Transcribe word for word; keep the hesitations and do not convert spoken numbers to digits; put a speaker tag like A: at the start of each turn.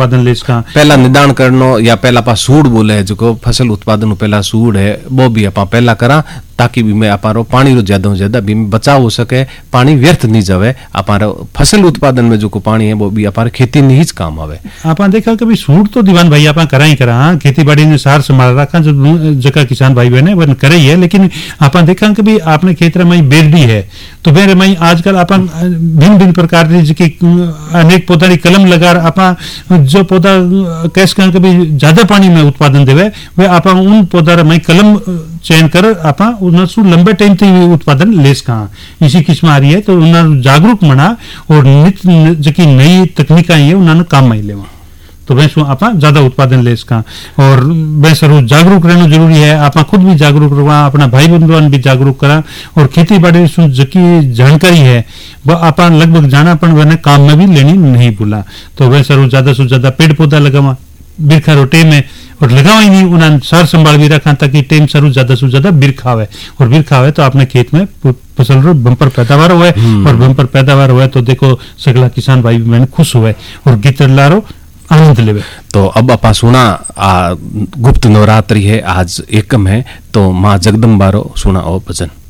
A: उत्पादन ले सका।
B: पहला निदान करनो या पहला पा सूड बोले है जो फसल उत्पादन पहला सूड है वो भी अपा पहला करा ताकि भी में अपारो पानी रो ज्यादा ज्यादा भी बचाव हो सके, पानी व्यर्थ नहीं जावे। अपारो फसल उत्पादन में जो को पानी है वो भी अपार खेती नहीं काम आवे।
A: आपा देखा कभी सूट तो दीवान भाई आपा करा ही करा, हाँ खेती बाड़ी ने सार संभाल रखा जो जगह किसान भाई बहने वन करे ही है। लेकिन आपा देखा कभी आपने खेत में बेरडी है तो बेर में आजकल आपा भिन्न भिन्न प्रकार की अनेक पौधा की कलम लगा आपा जो पौधा कैस कर कभी ज्यादा पानी में उत्पादन देवे वे आपा उन पौधा में कलम चयन कर आपा उनसु लंबे टाइम तक उत्पादन ले सका। इसी किस्म आ रही है तो उन्हें जागरूक मना और नित जो नई तकनीक आई है उन्होंने काम में लेवा तो वैसे आप ज्यादा उत्पादन ले सका। और वैसे जागरूक रहना जरूरी है, आप खुद भी जागरूक रहा, अपना भाई बंधुआन भी जागरूक करा और खेती बाड़ी की जानकारी है वह आप लगभग जाना पर वह काम में भी लेनी नहीं भूला। तो वैसे ज्यादा से ज्यादा पेड़ पौधा लगावा बिरखा रो टेम है और लगावा ही नहीं, उन्हें सार संभाल भी रखा ताकि टेम सरू ज्यादा से ज्यादा बिरखा हुए और बिरखा हुए तो अपने खेत में फसल रो बम्पर पैदावार हुए और बम्पर पैदावार हुए तो देखो सगला किसान भाई मैंने खुश हुए और गीत लारो आनंद लेवे।
B: तो अब अपा सुना आ, गुप्त नवरात्रि है आज एकम है तो माँ जगदम्बा रो सुना ओ भजन।